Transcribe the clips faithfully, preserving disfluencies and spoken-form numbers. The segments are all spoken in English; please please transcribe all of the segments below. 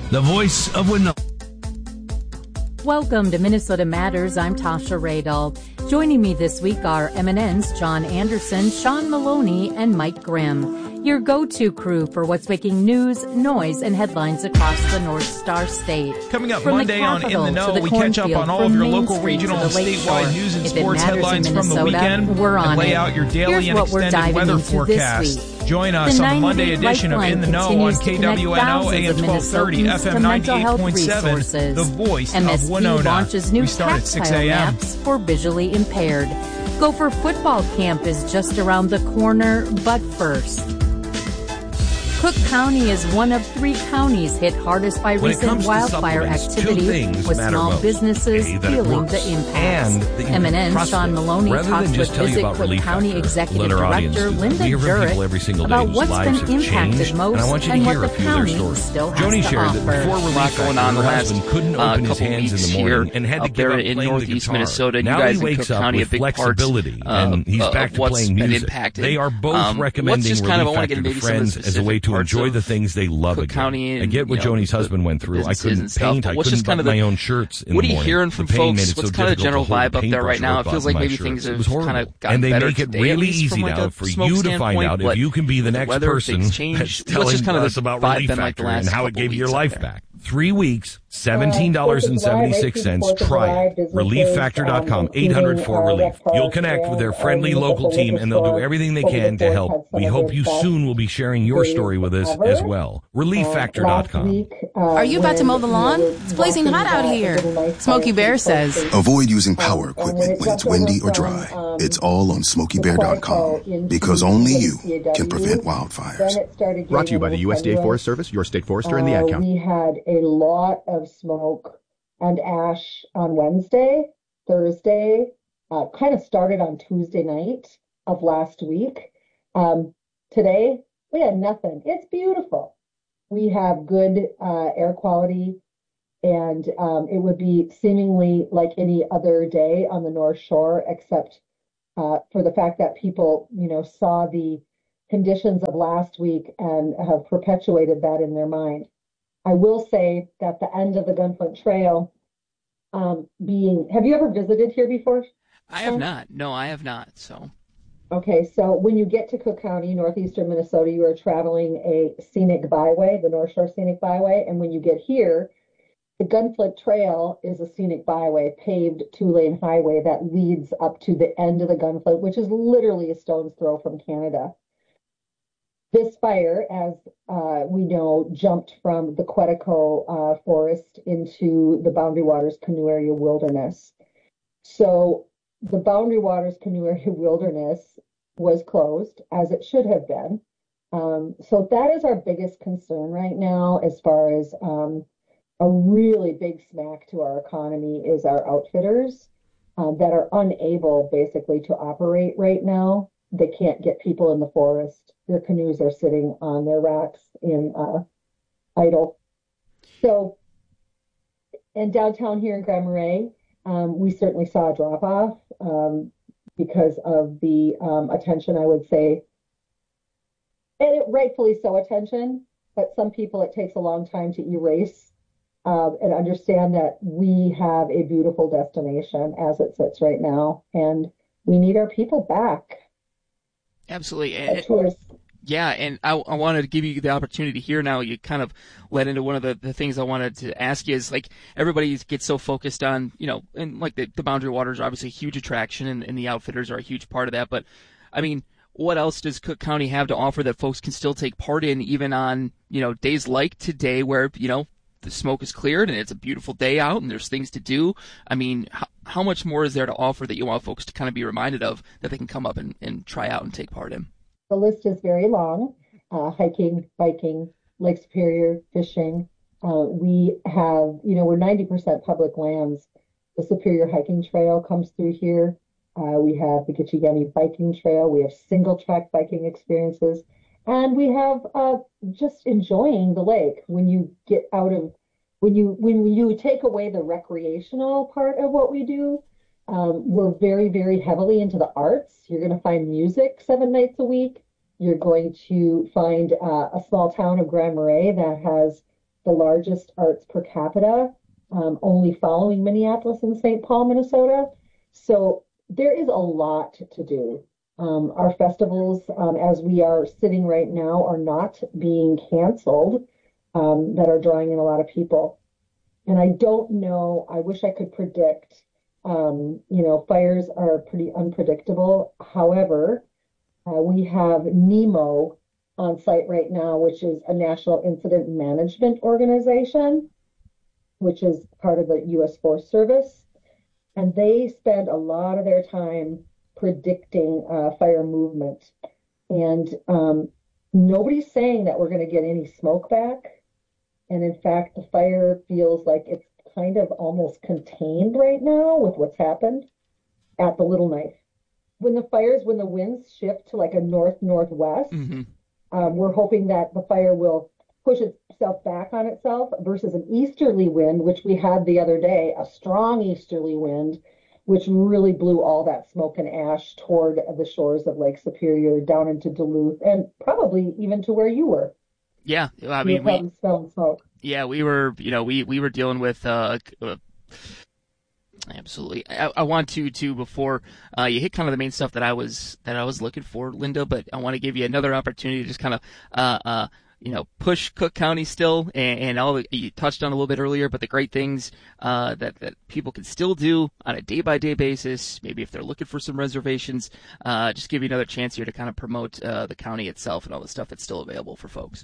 the voice of Winona. Welcome to Minnesota Matters. I'm Tasha Radel. Joining me this week are Eminence, John Anderson, Sean Maloney, and Mike Grimm, your go-to crew for what's making news, noise, and headlines across the North Star State. Coming up from Monday on In the Know, we catch up on all of your Main local, Street regional, and statewide news and if sports headlines from the weekend, we're on and lay it. out your daily Here's and what we're extended weather into forecast. Join us the on the Monday edition of In the Know on K W N O, A M twelve thirty, F M ninety-eight point seven, the voice M S P of Winona. launches new we start at six tactile a.m. maps for visually impaired. Gopher football camp is just around the corner, but first, Cook County is one of three counties hit hardest by When recent wildfire activity, with small most. businesses A, that it feeling works, the impacts. and that you can Eminence trust Sean it. Maloney Rather talks than just with tell you Visit about Cook Relief County Factor, Executive let our audience Director do that. Linda We hear from Jurek people every single day about whose what's lives been have impacted changed, most and I want you to and hear what a the few of their county stories. still has Joni to shared that offer. before A Relief lot going Factor, on the her last husband couldn't uh, open his couple hands in weeks the morning here and had to up give there up in playing the northeast guitar. Minnesota. Now you guys he wakes in Cook up County, with a big flexibility, part, and he's uh, back of to what's playing been music. impacted. They are both Um, recommending just Relief kind of, I wanna Factor get to maybe some of the friends as a way specific to parts enjoy of the things they love Cook again. County and, I get what you know, Joni's husband went through. I businesses couldn't and stuff, paint. but I what's couldn't just kind button of the- my own shirts in What the are you morning. hearing from The pain made folks? it so What's kind of the difficult general to hold vibe up there paintbrush right now? rope It feels off like my maybe shirts. things It have was horrible. kind of gotten And they better make it today, at really least easy from like now a for smoke you to standpoint, find out but if you can be the with next weather, person things change. that's What's telling just kind of us the about vibe Relief been like the Factor and last how it couple gave you your weeks up life there? back. Three weeks, seventeen dollars and seventy-six cents. Try it. relief factor dot com, eight hundred four relief. You'll connect with their friendly local team, and they'll do everything they can to help. We hope you soon will be sharing your story with us as well. relief factor dot com. Are you about to mow the lawn? It's blazing hot out here. Smokey Bear says. Avoid using power equipment when it's windy or dry. It's all on smokey bear dot com because only you can prevent wildfires. Brought to you by the U S D A Forest Service, your state forester, and the Ad Council. We had a lot of smoke and ash on Wednesday, Thursday, uh, kind of started on Tuesday night of last week. Um, today, we had nothing. It's beautiful. We have good uh, air quality, and um, it would be seemingly like any other day on the North Shore, except uh, for the fact that people, you know, saw the conditions of last week and have perpetuated that in their mind. I will say that the end of the Gunflint Trail um, being, have you ever visited here before? I have not. No, I have not. So. Okay, so when you get to Cook County, northeastern Minnesota, you are traveling a scenic byway, the North Shore Scenic Byway, and when you get here, the Gunflint Trail is a scenic byway, paved two-lane highway that leads up to the end of the Gunflint, which is literally a stone's throw from Canada. This fire, as uh, we know, jumped from the Quetico uh, forest into the Boundary Waters Canoe Area Wilderness. So the Boundary Waters Canoe Area Wilderness was closed, as it should have been. Um, so that is our biggest concern right now, as far as um, a really big smack to our economy is our outfitters uh, that are unable basically to operate right now. They can't get people in the forest. Their canoes are sitting on their racks in uh, idle. So, in downtown here in Grand Marais, um, we certainly saw a drop off um, because of the um, attention, I would say, and it, rightfully so attention, but some people it takes a long time to erase uh, and understand that we have a beautiful destination as it sits right now, and we need our people back. Absolutely. And, yeah, and I, I wanted to give you the opportunity here now. You kind of led into one of the, the things I wanted to ask you is, like, everybody gets so focused on, you know, and like the, the Boundary Waters are obviously a huge attraction, and, and the outfitters are a huge part of that. But, I mean, what else does Cook County have to offer that folks can still take part in, even on, you know, days like today where, you know, the smoke is cleared and it's a beautiful day out and there's things to do? I mean, how, how much more is there to offer that you want folks to kind of be reminded of that they can come up and, and try out and take part in? The list is very long. Uh, hiking, biking, Lake Superior, fishing. Uh, we have, you know, we're ninety percent public lands. The Superior Hiking Trail comes through here. Uh, we have the Gitche Yummy Biking Trail. We have single track biking experiences. And we have uh, just enjoying the lake when you get out of, when you when you take away the recreational part of what we do. Um, we're very, very heavily into the arts. You're going to find music seven nights a week. You're going to find uh, a small town of Grand Marais that has the largest arts per capita, um, only following Minneapolis and Saint Paul, Minnesota. So there is a lot to do. Um, our festivals, um, as we are sitting right now, are not being canceled, um, that are drawing in a lot of people. And I don't know, I wish I could predict. Um, you know, fires are pretty unpredictable. However, uh, we have NEMO on site right now, which is a National Incident Management Organization, which is part of the U S Forest Service. And they spend a lot of their time predicting uh, fire movement. And um, nobody's saying that we're going to get any smoke back. And in fact, the fire feels like it's kind of almost contained right now with what's happened at the Little Knife. When the fires, when the winds shift to like a north-northwest, mm-hmm. um, we're hoping that the fire will push itself back on itself versus an easterly wind, which we had the other day, a strong easterly wind, which really blew all that smoke and ash toward the shores of Lake Superior down into Duluth and probably even to where you were. Yeah, I mean, we, smelling smoke. Yeah, we were, you know, we, we were dealing with, uh, uh absolutely. I, I want to, to before, uh, you hit kind of the main stuff that I was, that I was looking for, Linda, but I want to give you another opportunity to just kind of, uh, uh, you know, push Cook County still, and, and all the, you touched on a little bit earlier, but the great things, uh, that, that people can still do on a day by day basis, maybe if they're looking for some reservations, uh, just give you another chance here to kind of promote, uh, the county itself and all the stuff that's still available for folks.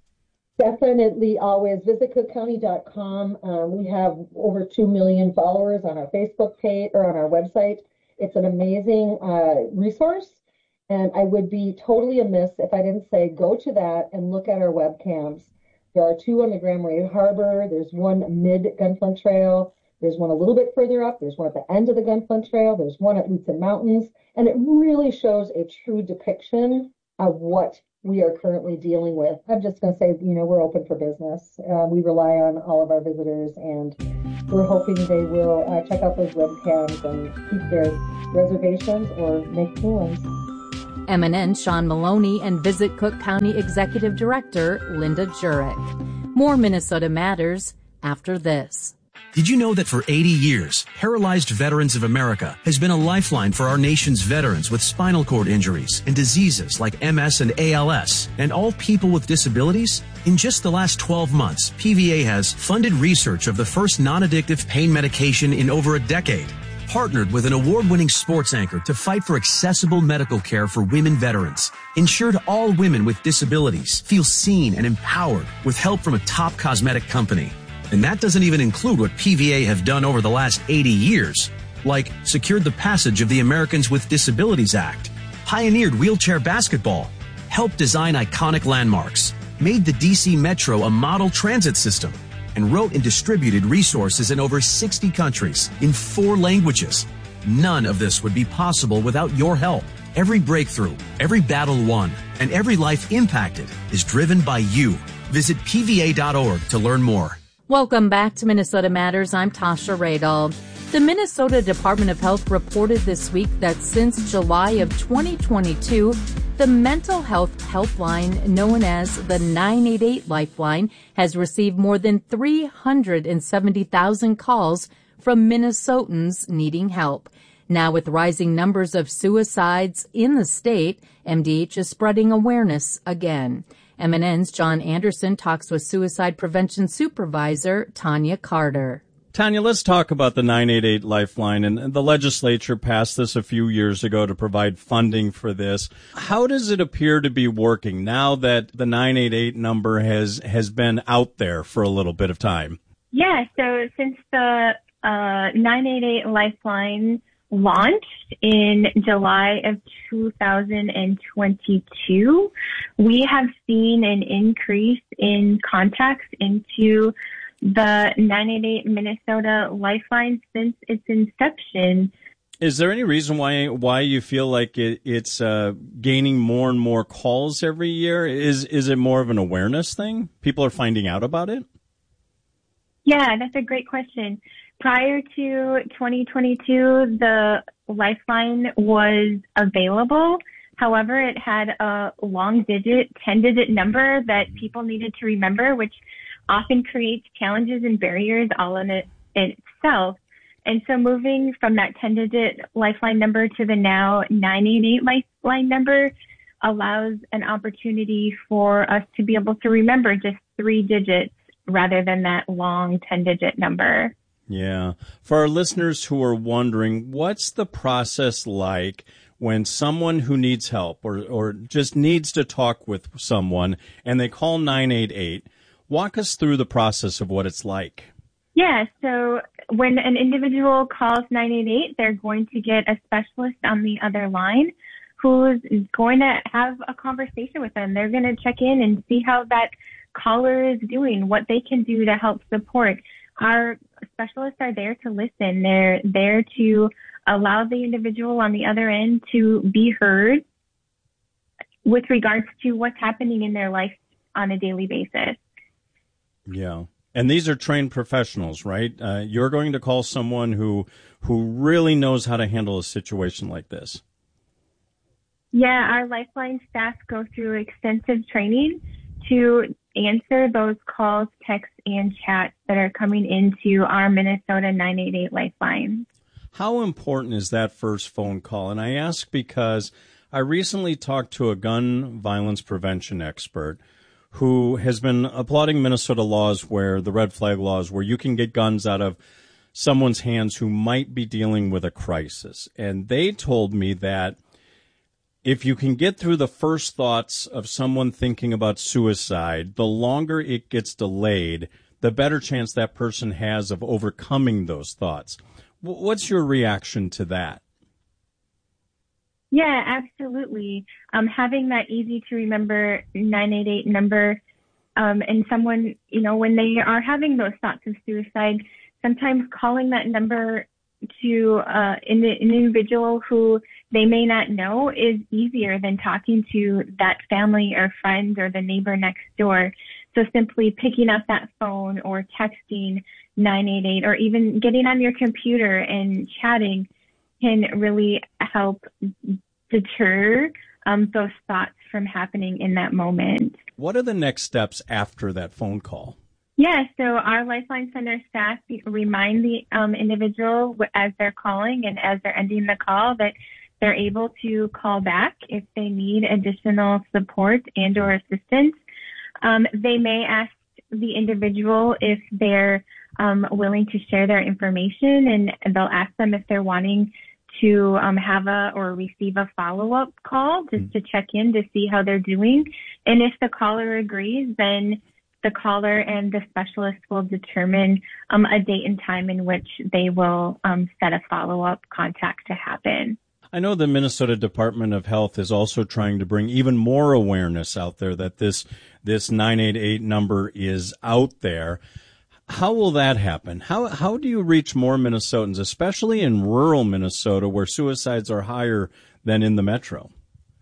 Definitely always visit cook county dot com. Um, we have over two million followers on our Facebook page or on our website. It's an amazing uh, resource. And I would be totally amiss if I didn't say go to that and look at our webcams. There are two on the Grand Marais Harbor. There's one mid-Gunflint Trail. There's one a little bit further up. There's one at the end of the Gunflint Trail. There's one at Lutsen Mountains. And it really shows a true depiction of what we are currently dealing with. I'm just going to say, you know, we're open for business. Uh, we rely on all of our visitors, and we're hoping they will uh, check out those webcams and keep their reservations or make new ones. M N N's Sean Maloney and Visit Cook County Executive Director Linda Jurek. More Minnesota Matters after this. Did you know that for eighty years, Paralyzed Veterans of America has been a lifeline for our nation's veterans with spinal cord injuries and diseases like M S and A L S, and all people with disabilities? In just the last twelve months, P V A has funded research of the first non-addictive pain medication in over a decade, partnered with an award-winning sports anchor to fight for accessible medical care for women veterans, ensured all women with disabilities feel seen and empowered with help from a top cosmetic company. And that doesn't even include what P V A have done over the last eighty years, like secured the passage of the Americans with Disabilities Act, pioneered wheelchair basketball, helped design iconic landmarks, made the D C Metro a model transit system, and wrote and distributed resources in over sixty countries in four languages. None of this would be possible without your help. Every breakthrough, every battle won, and every life impacted is driven by you. Visit P V A dot org to learn more. Welcome back to Minnesota Matters. I'm Tasha Radal. The Minnesota Department of Health reported this week that since July of twenty twenty-two, the mental health helpline known as the nine eight eight Lifeline has received more than three hundred seventy thousand calls from Minnesotans needing help. Now, with rising numbers of suicides in the state, M D H is spreading awareness again. M N N's John Anderson talks with Suicide Prevention Supervisor Tanya Carter. Tanya, let's talk about the nine eight eight Lifeline. And the legislature passed this a few years ago to provide funding for this. How does it appear to be working now that the nine eight eight number has, has been out there for a little bit of time? Yeah, so since the uh, nine eight eight Lifeline launched in July of two thousand twenty-two, we have seen an increase in contacts into the nine eight eight Minnesota Lifeline since its inception. Is there any reason why why you feel like it, it's uh, gaining more and more calls every year? Is is it more of an awareness thing? People are finding out about it? Yeah, that's a great question. Prior to twenty twenty-two, the Lifeline was available. However, it had a long digit, ten digit number that people needed to remember, which often creates challenges and barriers all in it in itself. And so moving from that ten-digit lifeline number to the now nine eight eight lifeline number allows an opportunity for us to be able to remember just three digits rather than that long ten-digit number. Yeah. For our listeners who are wondering, what's the process like when someone who needs help or, or just needs to talk with someone and they call nine eight eight? Walk us through the process of what it's like. Yeah, so when an individual calls nine eight eight, they're going to get a specialist on the other line who's going to have a conversation with them. They're going to check in and see how that caller is doing, what they can do to help support. Our specialists are there to listen. They're there to allow the individual on the other end to be heard with regards to what's happening in their life on a daily basis. Yeah. And these are trained professionals, right? Uh, you're going to call someone who who really knows how to handle a situation like this. Yeah, our Lifeline staff go through extensive training to answer those calls, texts, and chats that are coming into our Minnesota nine eight eight Lifeline. How important is that first phone call? And I ask because I recently talked to a gun violence prevention expert who has been applauding Minnesota laws where the red flag laws where you can get guns out of someone's hands who might be dealing with a crisis. And they told me that if you can get through the first thoughts of someone thinking about suicide, the longer it gets delayed, the better chance that person has of overcoming those thoughts. What's your reaction to that? Yeah, absolutely. Um, having that easy to remember nine eight eight number, um, and someone, you know, when they are having those thoughts of suicide, sometimes calling that number to uh, an, an individual who they may not know is easier than talking to that family or friend or the neighbor next door. So simply picking up that phone or texting nine eight eight or even getting on your computer and chatting can really help deter um, those thoughts from happening in that moment. What are the next steps after that phone call? Yeah, so our Lifeline Center staff remind the um, individual as they're calling and as they're ending the call that they're able to call back if they need additional support and or assistance. Um, they may ask the individual if they're um, willing to share their information, and they'll ask them if they're wanting to um, have a or receive a follow-up call just mm-hmm. to check in to see how they're doing. And if the caller agrees, then the caller and the specialist will determine um, a date and time in which they will um, set a follow-up contact to happen. I know the Minnesota Department of Health is also trying to bring even more awareness out there that this this nine eight eight number is out there. How will that happen? How how do you reach more Minnesotans, especially in rural Minnesota where suicides are higher than in the metro?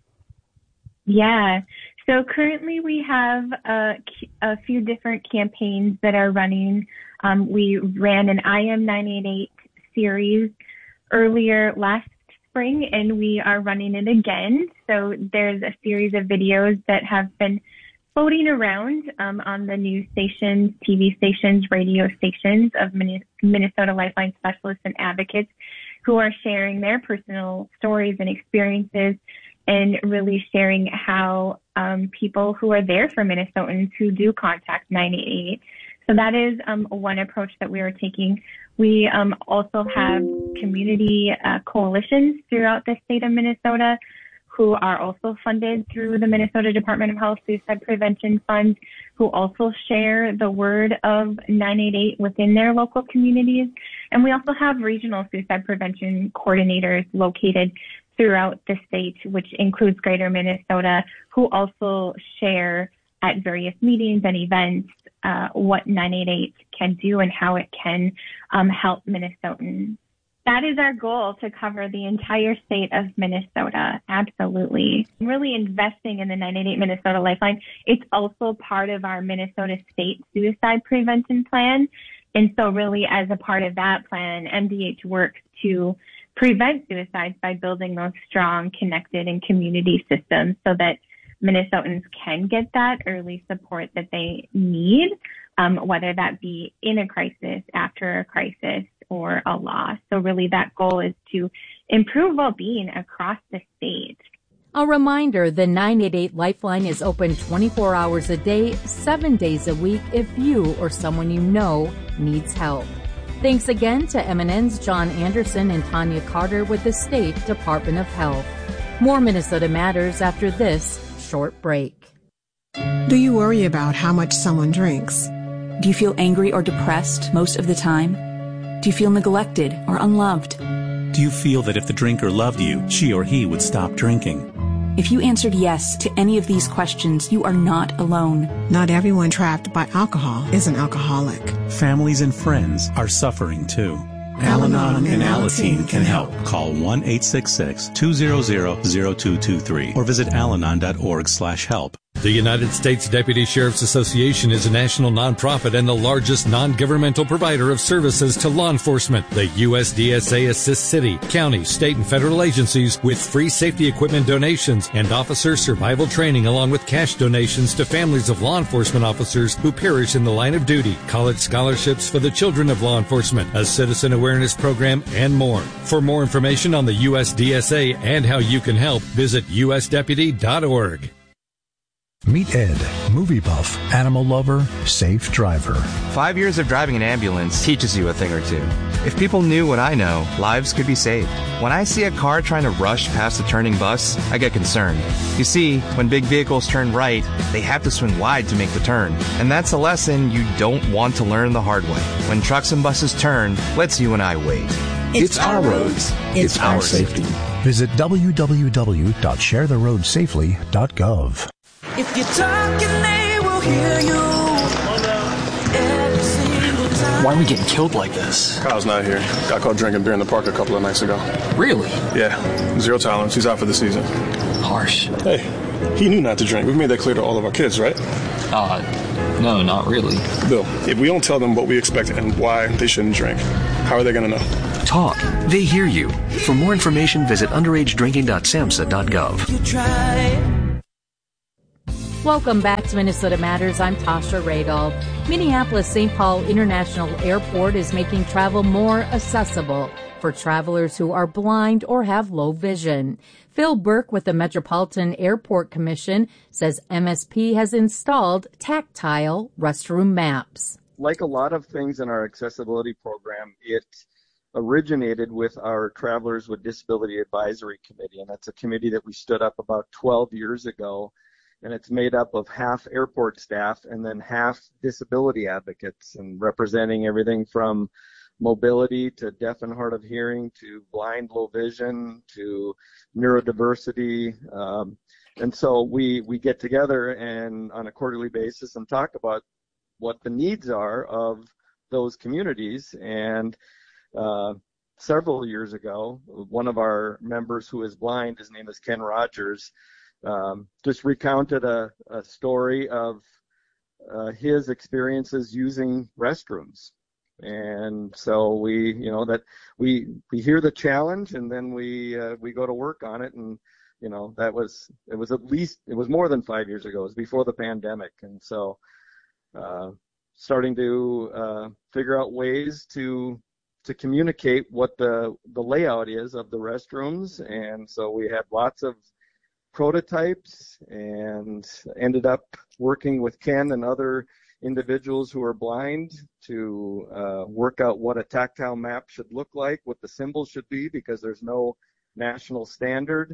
Yeah. So currently we have a, a few different campaigns that are running. Um, we ran an I am nine eight eight series earlier last spring, and we are running it again. So there's a series of videos that have been floating around um, on the news stations, T V stations, radio stations of Minnesota Lifeline specialists and advocates who are sharing their personal stories and experiences and really sharing how um, people who are there for Minnesotans who do contact nine eight eight. So that is um, one approach that we are taking. We um, also have community uh, coalitions throughout the state of Minnesota who are also funded through the Minnesota Department of Health Suicide Prevention Fund, who also share the word of nine eight eight within their local communities. And we also have regional suicide prevention coordinators located throughout the state, which includes Greater Minnesota, who also share at various meetings and events uh, what nine eight eight can do and how it can um, help Minnesotans. That is our goal, to cover the entire state of Minnesota. Absolutely. Really investing in the nine eight eight Minnesota Lifeline. It's also part of our Minnesota State Suicide Prevention Plan. And so really as a part of that plan, M D H works to prevent suicides by building those strong, connected, and community systems so that Minnesotans can get that early support that they need um, whether that be in a crisis, after a crisis, or a loss. So really that goal is to improve well-being across the state. A reminder, the nine eight eight Lifeline is open twenty-four hours a day, seven days a week if you or someone you know needs help. Thanks again to M N N's John Anderson and Tanya Carter with the State Department of Health. More Minnesota Matters after this short break. Do you worry about how much someone drinks? Do you feel angry or depressed most of the time? Do you feel neglected or unloved? Do you feel that if the drinker loved you, she or he would stop drinking? If you answered yes to any of these questions, you are not alone. Not everyone trapped by alcohol is an alcoholic. Families and friends are suffering too. Al-Anon and Alateen can help. Call one eight six six, two zero zero, zero two two three or visit alanon dot org slash help. The United States Deputy Sheriff's Association is a national nonprofit and the largest non-governmental provider of services to law enforcement. The U S D S A assists city, county, state, and federal agencies with free safety equipment donations and officer survival training, along with cash donations to families of law enforcement officers who perish in the line of duty, college scholarships for the children of law enforcement, a citizen awareness program, and more. For more information on the U S D S A and how you can help, visit u s deputy dot org. Meet Ed, movie buff, animal lover, safe driver. Five years of driving an ambulance teaches you a thing or two. If people knew what I know, lives could be saved. When I see a car trying to rush past a turning bus, I get concerned. You see, when big vehicles turn right, they have to swing wide to make the turn. And that's a lesson you don't want to learn the hard way. When trucks and buses turn, let's you and I wait. It's, it's our roads. It's, it's our, our safety. Visit w w w dot share the road safely dot gov. If you're talking, they will hear you. Every single time. Why are we getting killed like this? Kyle's not here. Got caught drinking beer in the park a couple of nights ago. Really? Yeah. Zero tolerance. He's out for the season. Harsh. Hey, he knew not to drink. We've made that clear to all of our kids, right? Uh, no, not really. Bill, if we don't tell them what we expect and why they shouldn't drink, how are they going to know? Talk. They hear you. For more information, visit underage drinking dot samhsa dot gov. You try. Welcome back to Minnesota Matters. I'm Tasha Radel. Minneapolis-Saint Paul International Airport is making travel more accessible for travelers who are blind or have low vision. Phil Burke with the Metropolitan Airport Commission says M S P has installed tactile restroom maps. Like a lot of things in our accessibility program, it originated with our Travelers with Disability Advisory Committee, and that's a committee that we stood up about twelve years ago. And it's made up of half airport staff and then half disability advocates, and representing everything from mobility to deaf and hard of hearing to blind, low vision to neurodiversity. Um, and so we, we get together and on a quarterly basis and talk about what the needs are of those communities. And uh, several years ago, one of our members who is blind, his name is Ken Rogers, Um, just recounted a, a story of uh, his experiences using restrooms. And so we, you know, that we we hear the challenge and then we uh, we go to work on it. And you know, that was it was at least it was more than five years ago. It was before the pandemic. And so uh, starting to uh, figure out ways to to communicate what the the layout is of the restrooms. And so we had lots of prototypes and ended up working with Ken and other individuals who are blind to uh, work out what a tactile map should look like, what the symbols should be, because there's no national standard.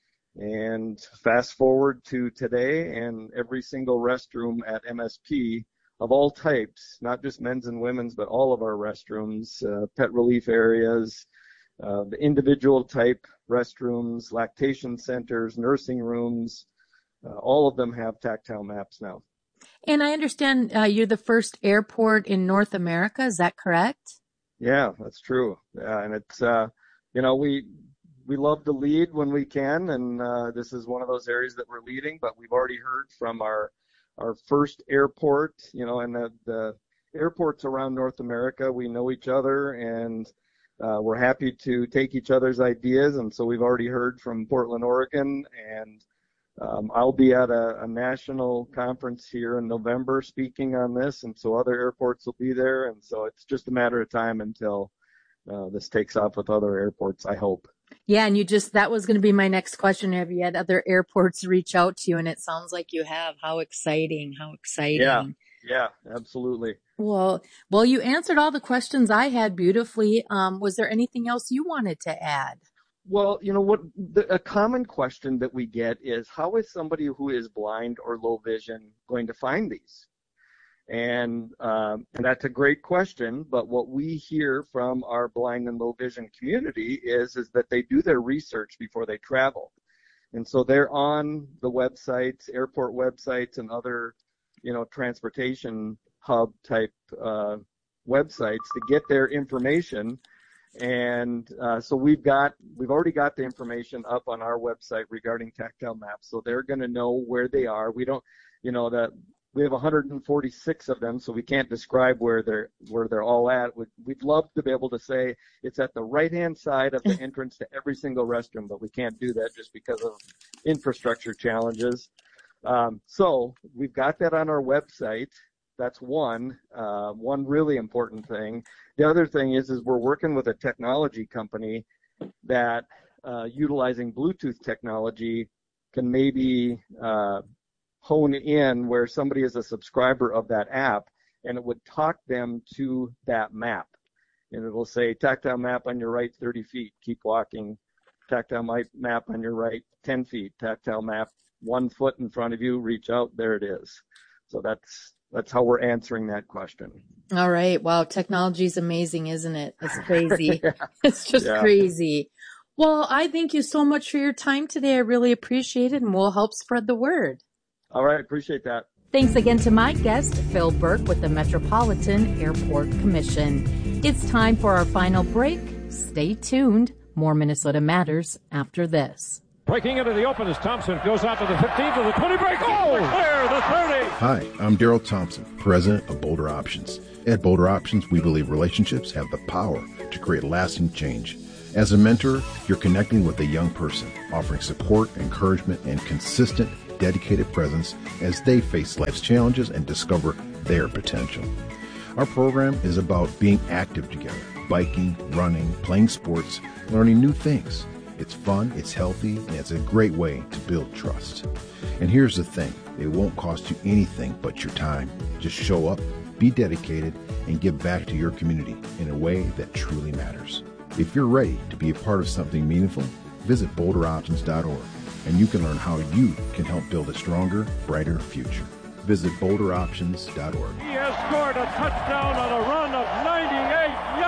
And fast forward to today, and every single restroom at M S P of all types, not just men's and women's, but all of our restrooms, uh, pet relief areas, uh, the individual type restrooms, lactation centers, nursing rooms, uh, all of them have tactile maps now. And I understand uh, you're the first airport in North America. Is that correct? Yeah, that's true. Yeah, and it's, uh, you know, we we love to lead when we can, and uh, this is one of those areas that we're leading, but we've already heard from our our first airport, you know, and the, the airports around North America, we know each other, and uh, we're happy to take each other's ideas. And so we've already heard from Portland, Oregon, and Um, I'll be at a, a national conference here in November speaking on this, and so other airports will be there, and so it's just a matter of time until uh, this takes off with other airports, I hope. Yeah, and you just, that was going to be my next question. Have you had other airports reach out to you? And it sounds like you have. How exciting, how exciting. Yeah, yeah, absolutely. Well, well, you answered all the questions I had beautifully. Um, was there anything else you wanted to add? Well, you know what, the, a common question that we get is, how is somebody who is blind or low vision going to find these? And, um, and that's a great question, but what we hear from our blind and low vision community is, is that they do their research before they travel. And so they're on the websites, airport websites, and other, you know, transportation hub type uh, websites to get their information. And uh, so we've got, we've already got the information up on our website regarding tactile maps. So they're going to know where they are. We don't, you know, that we have one hundred forty-six of them, so we can't describe where they're, where they're all at. We'd, we'd love to be able to say it's at the right-hand side of the entrance to every single restroom, but we can't do that just because of infrastructure challenges. Um, so we've got that on our website. That's one, uh, one really important thing. The other thing is, is we're working with a technology company that, uh, utilizing Bluetooth technology, can maybe uh, hone in where somebody is a subscriber of that app, and it would talk them to that map. And it'll say, tactile map on your right, thirty feet, keep walking. Tactile map on your right, ten feet. Tactile map, one foot in front of you, reach out, there it is. So that's That's how we're answering that question. All right. Wow. Technology is amazing, isn't it? It's crazy. Yeah. It's just Yeah. crazy. Well, I thank you so much for your time today. I really appreciate it, and we'll help spread the word. All right. Appreciate that. Thanks again to my guest, Phil Burke with the Metropolitan Airport Commission. It's time for our final break. Stay tuned. More Minnesota Matters after this. Breaking into the open as Thompson goes out to the fifteen to the twenty break. Oh, clear the thirty. Hi, I'm Daryl Thompson, president of Boulder Options. At Boulder Options, we believe relationships have the power to create lasting change. As a mentor, you're connecting with a young person, offering support, encouragement, and consistent, dedicated presence as they face life's challenges and discover their potential. Our program is about being active together, biking, running, playing sports, learning new things. It's fun, it's healthy, and it's a great way to build trust. And here's the thing, it won't cost you anything but your time. Just show up, be dedicated, and give back to your community in a way that truly matters. If you're ready to be a part of something meaningful, visit boulder options dot org, and you can learn how you can help build a stronger, brighter future. Visit boulder options dot org. He has scored a touchdown on a run of ninety-eight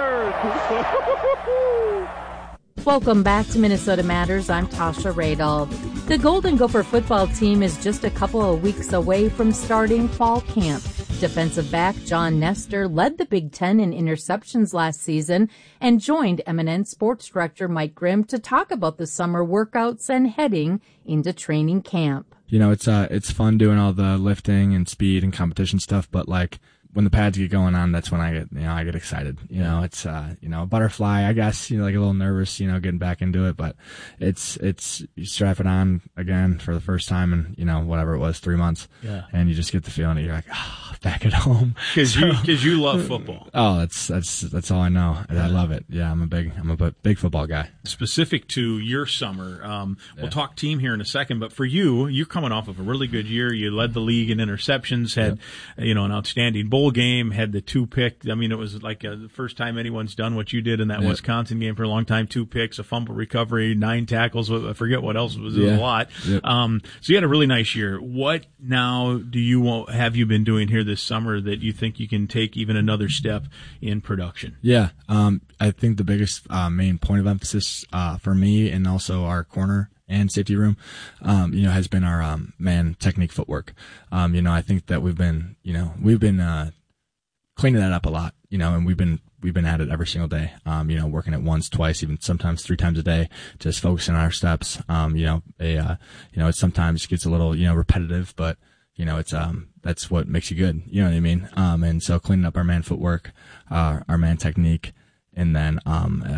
yards. Welcome back to Minnesota Matters. I'm Tasha Radel. The Golden Gopher football team is just a couple of weeks away from starting fall camp. Defensive back John Nestor led the Big Ten in interceptions last season and joined M N N Sports Director Mike Grimm to talk about the summer workouts and heading into training camp. You know, it's uh, it's fun doing all the lifting and speed and competition stuff, but like, when the pads get going on, that's when I get, you know, I get excited. You know, it's, uh, you know, a butterfly, I guess, you know, like a little nervous, you know, getting back into it, but it's, it's, you strap it on again for the first time in, you know, whatever it was, three months. Yeah. And you just get the feeling that you're like, ah, oh, back at home. Cause so, you, cause you love football. Oh, that's, that's, that's all I know. Yeah. I love it. Yeah. I'm a big, I'm a big football guy. Specific to your summer, um, yeah. we'll talk team here in a second, but for you, you're coming off of a really good year. You led the league in interceptions, had, yep. you know, an outstanding bowl game, had the two pick. I mean, it was like uh, the first time anyone's done what you did in that yep. Wisconsin game for a long time. Two picks, a fumble recovery, nine tackles. I forget what else was. It was yeah. a lot. Yep. Um, so you had a really nice year. What now do you have you been doing here this summer that you think you can take even another step in production? Yeah, um, I think the biggest uh, main point of emphasis uh, for me and also our corner and safety room, um, you know, has been our um, man technique footwork. Um, you know, I think that we've been, you know, we've been uh, cleaning that up a lot, you know, and we've been we've been at it every single day. Um, you know, working it once, twice, even sometimes three times a day, just focusing on our steps. Um, you know, a uh, you know, it sometimes gets a little, you know, repetitive, but you know, it's um that's what makes you good. You know what I mean? Um, and so cleaning up our man footwork, uh, our man technique, and then um. Uh,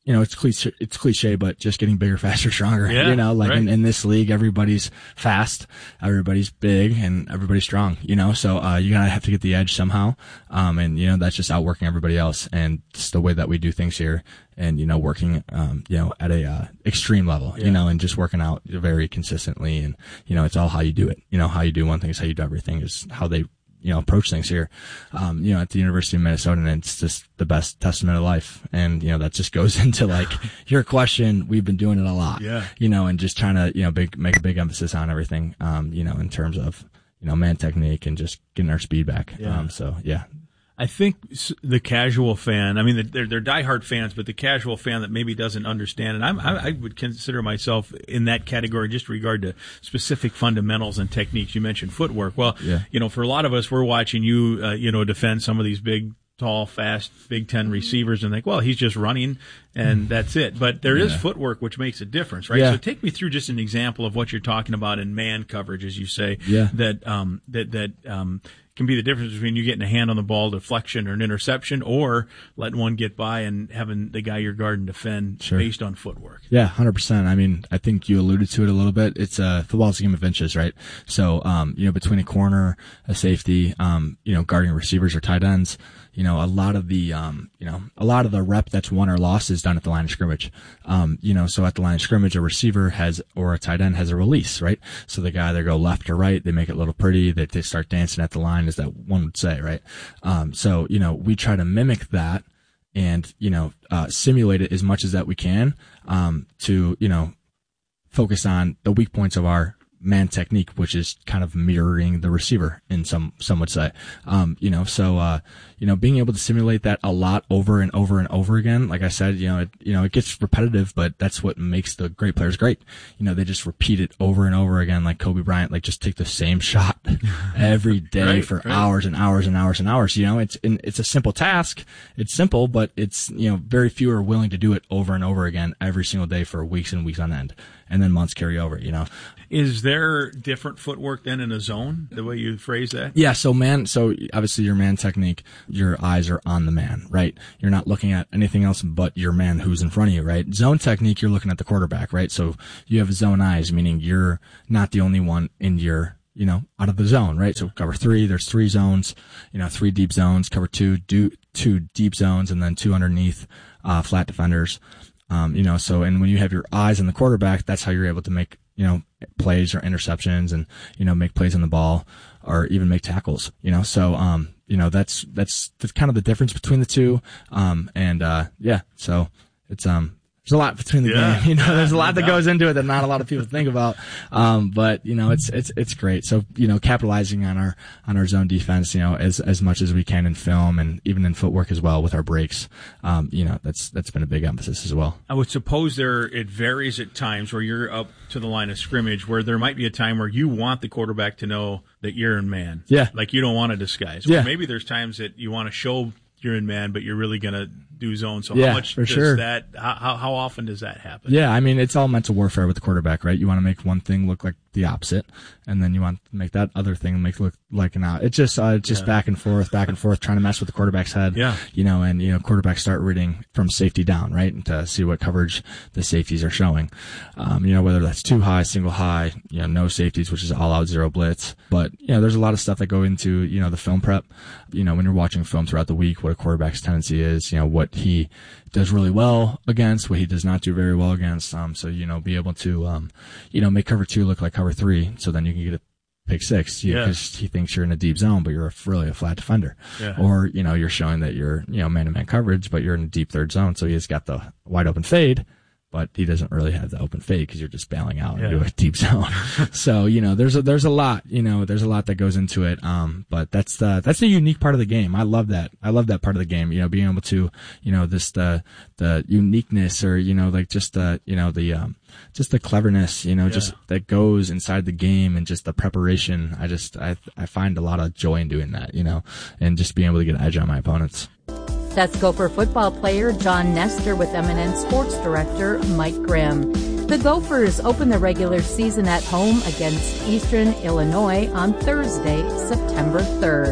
you know, it's cliche, it's cliche, but just getting bigger, faster, stronger. Yeah, you know, like right. in, in this league, everybody's fast, everybody's big, and everybody's strong. You know, so uh, you gotta have to get the edge somehow. Um, and you know, that's just outworking everybody else, and it's the way that we do things here. And you know, working, um, you know, at a uh, extreme level. Yeah. You know, and just working out very consistently, and you know, it's all how you do it. You know, how you do one thing is how you do everything. Is how they, you know, approach things here, um, you know, at the University of Minnesota, and it's just the best testament of life. And, you know, that just goes into like your question. We've been doing it a lot, yeah. you know, and just trying to, you know, big, make a big emphasis on everything, um, you know, in terms of, you know, man technique and just getting our speed back. Yeah. Um, so yeah. I think the casual fan, I mean, they're, they're diehard fans, but the casual fan that maybe doesn't understand, and I'm, I, I would consider myself in that category just in regard to specific fundamentals and techniques. You mentioned footwork. Well, yeah. you know, for a lot of us, we're watching you, uh, you know, defend some of these big, tall, fast Big Ten receivers and think, well, he's just running and that's it. But there is Yeah. footwork which makes a difference, right? Yeah. So take me through just an example of what you're talking about in man coverage, as you say, Yeah. that, um, that, that, um, can be the difference between you getting a hand on the ball, deflection or an interception, or letting one get by and having the guy you're guarding defend Sure. based on footwork. Yeah, one hundred percent. I mean, I think you alluded to it a little bit. It's a football's a game of inches, right? So, um, you know, between a corner, a safety, um, you know, guarding receivers or tight ends, you know, a lot of the, um, you know, a lot of the rep that's won or lost is done at the line of scrimmage. Um, you know, so at the line of scrimmage, a receiver has, or a tight end has a release, right? So they either go left or right. They make it a little pretty. They, they start dancing at the line, as that one would say, right? Um, so, you know, we try to mimic that and, you know, uh, simulate it as much as that we can, um, to, you know, focus on the weak points of our man technique, which is kind of mirroring the receiver in some, some would say. Um, you know, so, uh, you know, being able to simulate that a lot over and over and over again, like I said, you know, it, you know, it gets repetitive, but that's what makes the great players great. You know, they just repeat it over and over again, like Kobe Bryant, like just take the same shot every day Right, for right. hours and hours and hours and hours. You know, it's, and it's a simple task. It's simple, but it's, you know, very few are willing to do it over and over again every single day for weeks and weeks on end. And then months carry over, you know. Is there different footwork than in a zone, the way you phrase that? Yeah, so man, so obviously your man technique, your eyes are on the man, right? You're not looking at anything else but your man who's in front of you, right? Zone technique, you're looking at the quarterback, right? So you have zone eyes, meaning you're not the only one in your, you know, out of the zone, right? So cover three, there's three zones, you know, three deep zones, cover two, do, two deep zones, and then two underneath, uh, flat defenders. Um, you know, so, and when you have your eyes on the quarterback, that's how you're able to make, you know, plays or interceptions and, you know, make plays on the ball or even make tackles, you know, so, um, you know, that's, that's, that's kind of the difference between the two. Um, and, uh, yeah, so it's, um, there's a lot between the Yeah. game, you know, there's a lot No that doubt. goes into it that not a lot of people think about. Um, but, you know, it's, it's, it's great. So, you know, capitalizing on our, on our zone defense, you know, as, as much as we can in film and even in footwork as well with our breaks. Um, you know, that's, that's been a big emphasis as well. I would suppose there it varies at times where you're up to the line of scrimmage, where there might be a time where you want the quarterback to know that you're in man. Yeah. Like you don't want to disguise. Yeah. Or maybe there's times that you want to show you're in man, but you're really going to do zone. So Yeah, how much for does sure. that, how, how often does that happen? Yeah, I mean, it's all mental warfare with the quarterback, right? You want to make one thing look like the opposite, and then you want to make that other thing make it look like an out. It's just, uh, it's just Yeah. back and forth, back and forth, trying to mess with the quarterback's head. Yeah. You know, and, you know, quarterbacks start reading from safety down, right? And to see what coverage the safeties are showing. Um, you know, whether that's too high, single high, you know, no safeties, which is all out zero blitz. But, you know, there's a lot of stuff that go into, you know, the film prep. You know, when you're watching film throughout the week, what a quarterback's tendency is, you know, what he does really well against, what he does not do very well against. Um, so, you know, be able to, um, you know, make cover two look like cover three. So then you can get a pick six, you know, Yeah. 'cause he thinks you're in a deep zone, but you're a, really a flat defender. Yeah. Or, you know, you're showing that you're, you know, man to man coverage, but you're in a deep third zone. So he's got the wide open fade, but he doesn't really have the open fade because you're just bailing out Yeah. into a deep zone. So, you know, there's a, there's a lot, you know, there's a lot that goes into it. Um, but that's the, that's the unique part of the game. I love that. I love that part of the game, you know, being able to, you know, this, the, the uniqueness or, you know, like just the, you know, the, um, just the cleverness, you know, Yeah. just that goes inside the game and just the preparation. I just, I, I find a lot of joy in doing that, you know, and just being able to get an edge on my opponents. That's Gopher football player John Nestor with M and N Sports Director Mike Grimm. The Gophers open the regular season at home against Eastern Illinois on Thursday, September third.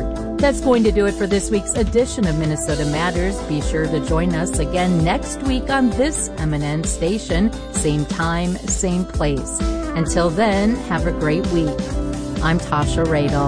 That's going to do it for this week's edition of Minnesota Matters. Be sure to join us again next week on this M N N station, same time, same place. Until then, have a great week. I'm Tasha Radel.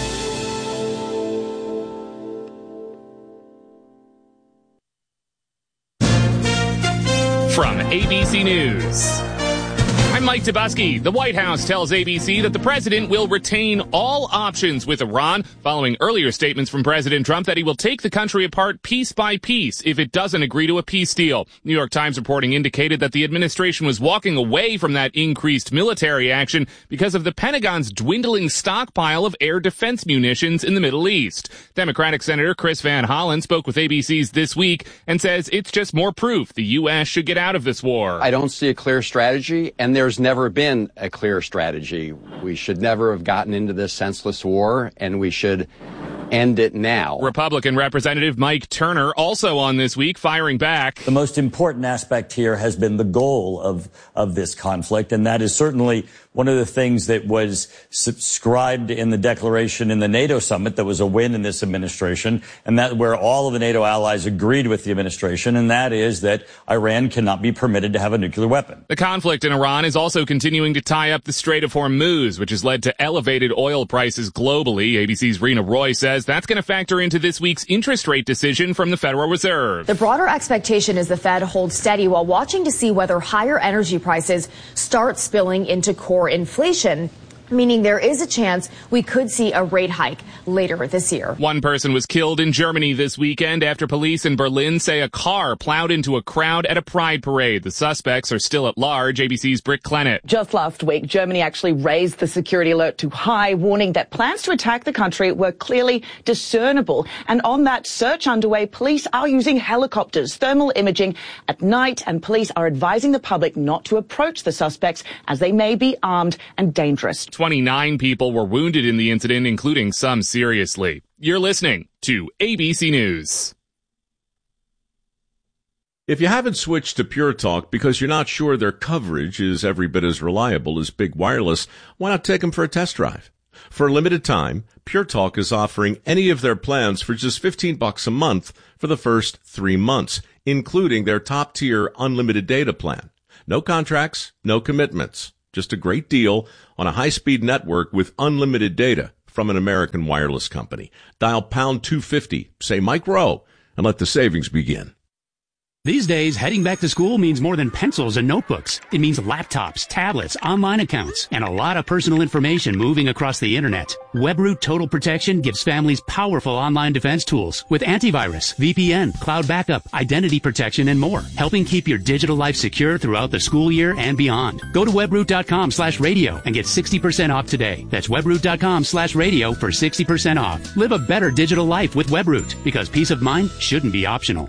From A B C News, I'm Mike Dubusky. The White House tells A B C that the president will retain all options with Iran, following earlier statements from President Trump that he will take the country apart piece by piece if it doesn't agree to a peace deal. New York Times reporting indicated that the administration was walking away from that increased military action because of the Pentagon's dwindling stockpile of air defense munitions in the Middle East. Democratic Senator Chris Van Hollen spoke with A B C's This Week and says it's just more proof the U S should get out of this war. I don't see a clear strategy, and there's never been a clear strategy. We should never have gotten into this senseless war, and we should end it now. Republican Representative Mike Turner also on This Week, firing back. The most important aspect here has been the goal of, of this conflict, and that is certainly one of the things that was subscribed in the declaration in the NATO summit that was a win in this administration, and that where all of the NATO allies agreed with the administration, and that is that Iran cannot be permitted to have a nuclear weapon. The conflict in Iran is also continuing to tie up the Strait of Hormuz, which has led to elevated oil prices globally. A B C's Rena Roy says that's going to factor into this week's interest rate decision from the Federal Reserve. The broader expectation is the Fed holds steady while watching to see whether higher energy prices start spilling into core inflation, meaning there is a chance we could see a rate hike later this year. One person was killed in Germany this weekend after police in Berlin say a car plowed into a crowd at a pride parade. The suspects are still at large. A B C's Britt Clennett. Just last week, Germany actually raised the security alert to high, warning that plans to attack the country were clearly discernible. And on that search underway, police are using helicopters, thermal imaging at night, and police are advising the public not to approach the suspects as they may be armed and dangerous. twenty-nine people were wounded in the incident, including some seriously. You're listening to A B C News. If you haven't switched to Pure Talk because you're not sure their coverage is every bit as reliable as Big Wireless, why not take them for a test drive? For a limited time, Pure Talk is offering any of their plans for just fifteen bucks a month for the first three months, including their top-tier unlimited data plan. No contracts, no commitments. Just a great deal on a high-speed network with unlimited data from an American wireless company. Dial pound two fifty, say Mike Rowe, and let the savings begin. These days, heading back to school means more than pencils and notebooks. It means laptops, tablets, online accounts, and a lot of personal information moving across the internet. WebRoot Total Protection gives families powerful online defense tools with antivirus, V P N, cloud backup, identity protection, and more, helping keep your digital life secure throughout the school year and beyond. Go to webroot.com slash radio and get sixty percent off today. That's webroot.com slash radio for sixty percent off. Live a better digital life with WebRoot, because peace of mind shouldn't be optional.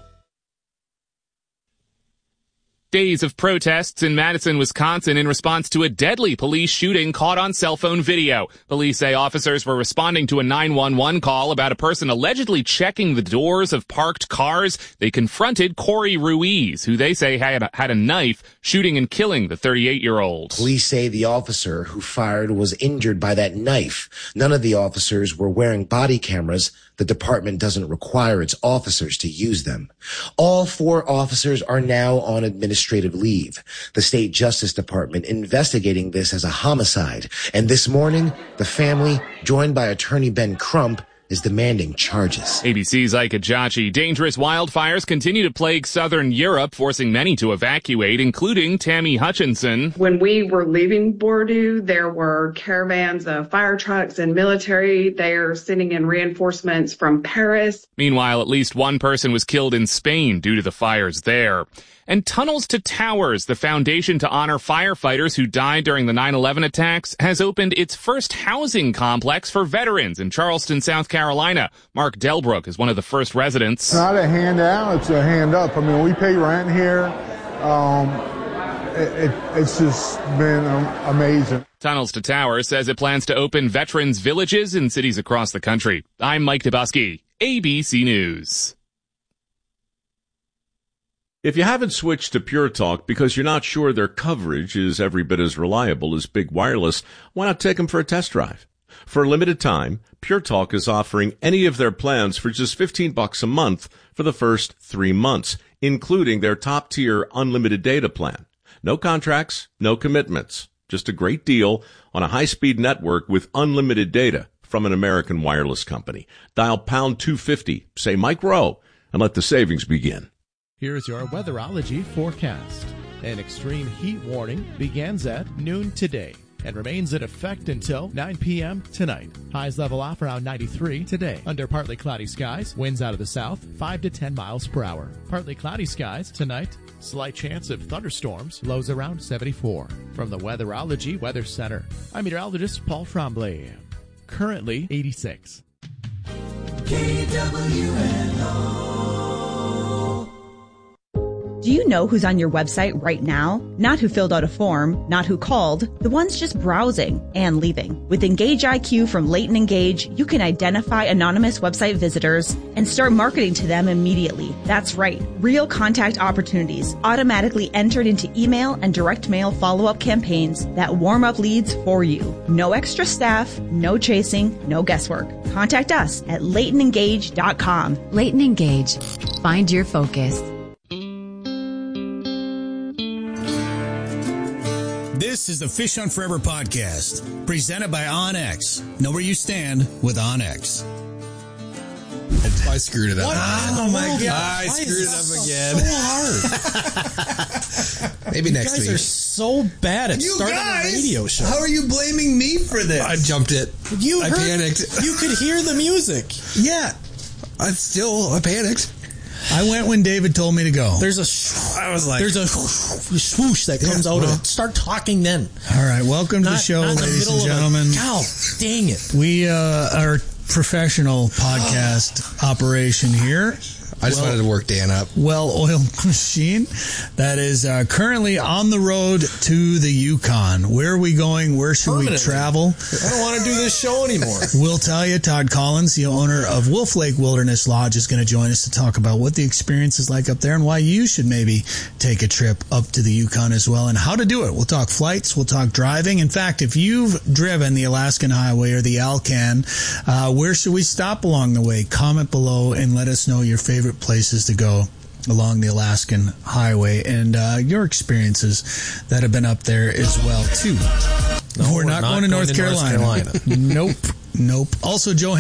Days of protests in Madison, Wisconsin in response to a deadly police shooting caught on cell phone video. Police say officers were responding to a nine one one call about a person allegedly checking the doors of parked cars. They confronted Corey Ruiz, who they say had a, had a knife, shooting and killing the thirty-eight-year-old. Police say the officer who fired was injured by that knife. None of the officers were wearing body cameras. The department doesn't require its officers to use them. All four officers are now on administrative leave. The State Justice Department investigating this as a homicide. And this morning, the family, joined by attorney Ben Crump, is demanding charges. A B C's Ike Ajachi. Dangerous wildfires continue to plague southern Europe, forcing many to evacuate, including Tammy Hutchinson. When we were leaving Bordeaux, there were caravans of fire trucks and military. They are sending in reinforcements from Paris. Meanwhile, at least one person was killed in Spain due to the fires there. And Tunnels to Towers, the foundation to honor firefighters who died during the nine eleven attacks, has opened its first housing complex for veterans in Charleston, South Carolina. Mark Delbrook is one of the first residents. It's not a handout, it's a hand up. I mean, we pay rent here. Um, it, it, it's just been um, amazing. Tunnels to Towers says it plans to open veterans villages in cities across the country. I'm Mike Dubusky, A B C News. If you haven't switched to Pure Talk because you're not sure their coverage is every bit as reliable as Big Wireless, why not take them for a test drive? For a limited time, Pure Talk is offering any of their plans for just fifteen bucks a month for the first three months, including their top-tier unlimited data plan. No contracts, no commitments. Just a great deal on a high-speed network with unlimited data from an American wireless company. Dial pound two fifty, say Mike Rowe, and let the savings begin. Here's your weatherology forecast. An extreme heat warning begins at noon today and remains in effect until nine p.m. tonight. Highs level off around ninety-three today. Under partly cloudy skies, winds out of the south, five to ten miles per hour. Partly cloudy skies tonight, slight chance of thunderstorms, lows around seventy-four. From the Weatherology Weather Center, I'm meteorologist Paul Tremblay. Currently eighty-six. K W N O. Do you know who's on your website right now? Not who filled out a form, not who called, the ones just browsing and leaving. With Engage I Q from Leighton Engage, you can identify anonymous website visitors and start marketing to them immediately. That's right, real contact opportunities automatically entered into email and direct mail follow-up campaigns that warm up leads for you. No extra staff, no chasing, no guesswork. Contact us at leighton engage dot com. Leighton Engage. Find your focus. This is the Fish on Forever podcast, presented by OnX. Know where you stand with OnX. I screwed it up. What? Oh, my God. I Why screwed it up again. So hard. Maybe next you guys week. are so bad at you starting guys, a radio show. How are you blaming me for this? I jumped it. You I heard, panicked. You could hear the music. Yeah. I still, I panicked. I went when David told me to go. There's a, sh- I was like, there's a swoosh that comes yeah, out well, of it. Start talking then. All right, welcome not, to the show, not ladies the and gentlemen. A, God dang it. We uh, are professional podcast operation here. I just well, wanted to work Dan up. Well-oiled machine that is uh, currently on the road to the Yukon. Where are we going? Where should we travel? I don't want to do this show anymore. We'll tell you. Todd Collins, the owner of Wolf Lake Wilderness Lodge, is going to join us to talk about what the experience is like up there and why you should maybe take a trip up to the Yukon as well and how to do it. We'll talk flights. We'll talk driving. In fact, if you've driven the Alaskan Highway or the Alcan, uh, where should we stop along the way? Comment below and let us know your favorite places to go along the Alaskan Highway and uh, your experiences that have been up there as well too. No, we're, we're not, not going to North, going to Carolina. North Carolina. Nope. Nope. Also, Joe